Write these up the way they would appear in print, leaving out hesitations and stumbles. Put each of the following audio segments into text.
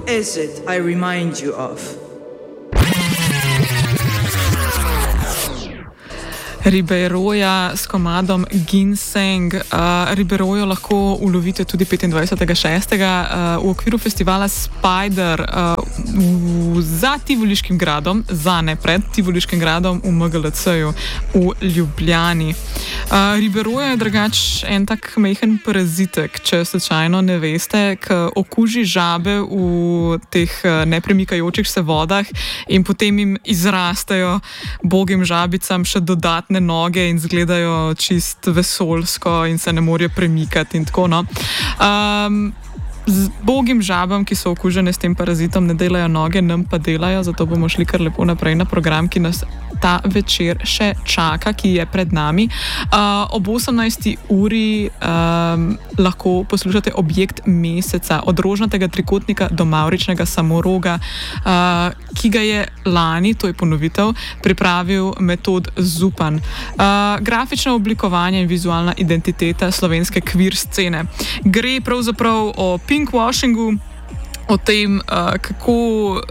is it I remind you of? Ribeiroja s komadom Ginseng. Ribeirojo lahko ulovite tudi 25.6. V okviru festivala Spider za Tivoliškim gradom, pred Tivoliškim gradom v MGLC-ju v Ljubljani. Ribeiroja je drugač en tak majhen parazitek, če slučajno ne veste, ki okuži žabe v teh nepremikajočih se vodah in potem jim izrastejo bogim žabicam še dodatne noge in izgledajo čist vesoljsko in se ne morejo premikati in tako, no. Z bogim žabam, ki so okužene s tem parazitom, ne delajo noge, nam pa delajo, zato bomo šli kar lepo naprej na program, ki nas ta večer še čaka, ki je pred nami. Ob 18. uri lahko poslušate Objekt meseca, od Rožnatega trikotnika do Mavričnega samoroga, ki ga je lani, to je ponovitev, pripravil Metod Zupan. Grafično oblikovanje in vizualna identiteta slovenske queer scene. Gre pravzaprav o pinkwashingu, o tem, kako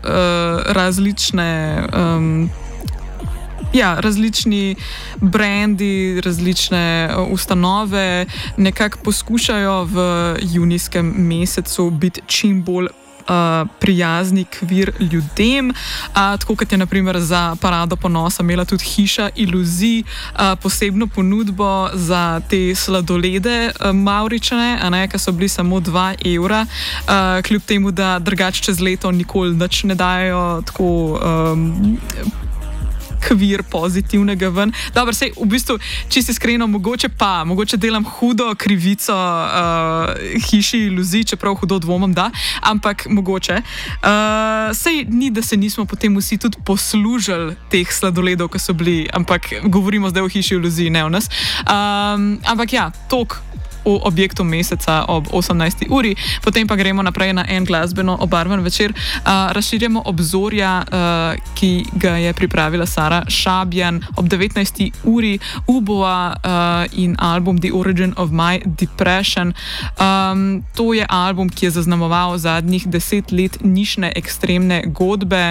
različni brendi, različne ustanove nekako poskušajo v junijskem mesecu biti čim bolj prijazni kvir ljudem, tako kot je na primer za Parado ponosa imela tudi Hiša iluzij posebno ponudbo za te sladolede Mavrične, ki so bili samo 2 evra, kljub temu, da drugače čez leto nikoli nič ne dajo tako kvir pozitivnega ven. Dobro, sej v bistvu, čisto iskreno, mogoče delam hudo krivico Hiši iluzij, čeprav hudo dvomim, da, ampak mogoče. Sej ni, da se nismo potem vsi tudi poslužili teh sladoledov, ki so bili, ampak govorimo zdaj o Hiši iluzij, ne o nas. Ampak ja, toliko v Objektu meseca ob 18. uri, potem pa gremo naprej na en glasbeno obarvan večer. Razširjamo obzorja, ki ga je pripravila Sara Šabjan ob 19. uri, Uboa in album The Origin of My Depression. To je album, ki je zaznamoval zadnjih 10 let nišne ekstremne godbe.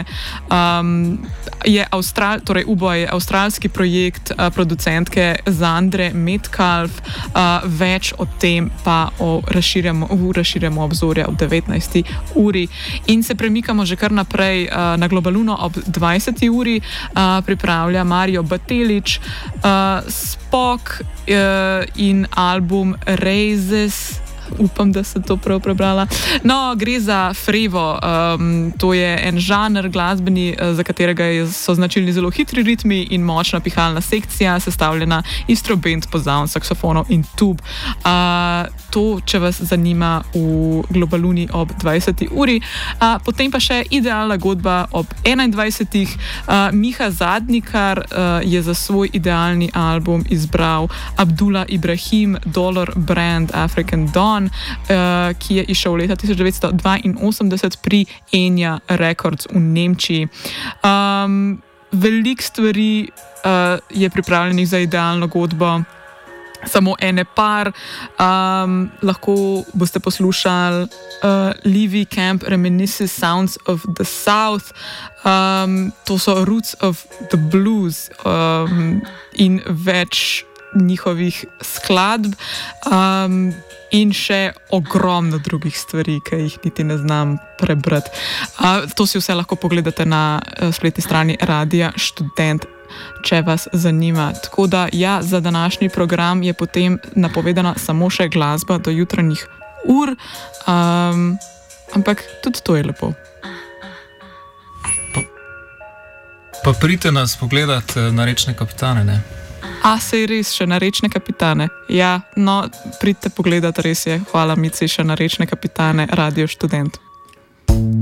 Uboa je avstralski projekt producentke Zandre Metcalf. Več o tem pa razširjamo obzorja ob 19. uri. In se premikamo že kar naprej na Globaluno ob 20. uri. Pripravlja Mario Batelić Spock in album Raises. Upam, da sem to prav prebrala. No, gre za frevo. To je en žanr glasbeni, za katerega so značilni zelo hitri ritmi in močna pihalna sekcija, sestavljena iz trobent, pozavn, saksofonov in tub. To, če vas zanima, v Globaluni ob 20. uri. Potem pa še idealna godba ob 21. Miha Zadnikar je za svoj idealni album izbral Abdullah Ibrahim, Dollar Brand, African Dawn, ki je izšel leta 1982 pri Enya Records v Nemčiji. Veliko stvari je pripravljenih za idealno godbo, samo ene par. Lahko boste poslušali Levy Camp Reminisces Sounds of the South, to so Roots of the Blues in več njihovih skladb, in še ogromno drugih stvari, ki jih niti ne znam prebrati. To si vse lahko pogledate na spletni strani Radia Študent, če vas zanima. Tako da ja, za današnji program je potem napovedana samo še glasba do jutranjih ur, ampak tudi to je lepo. Pa pridite nas pogledat na Rečne kapitane, ne? Sej res, še na Rečne kapitane. Ja, no, pridite pogledat, res je. Hvala, Mici, še na Rečne kapitane, Radio Študent.